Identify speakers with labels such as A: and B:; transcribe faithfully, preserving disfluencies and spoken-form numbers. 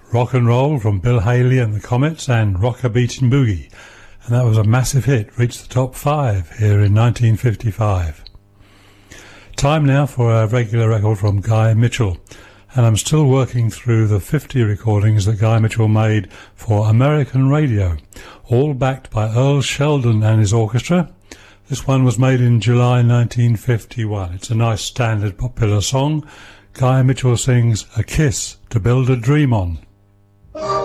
A: Rock and Roll from Bill Haley and the Comets and Rock a Beatin' Boogie, and that was a massive hit, reached the top five here in nineteen fifty-five. Time now for a regular record from Guy Mitchell, and I'm still working through the fifty recordings that Guy Mitchell made for American radio, all backed by Earl Sheldon and his orchestra. This one was made in July nineteen fifty-one. It's a nice standard popular song. Guy Mitchell sings A Kiss to Build a Dream On.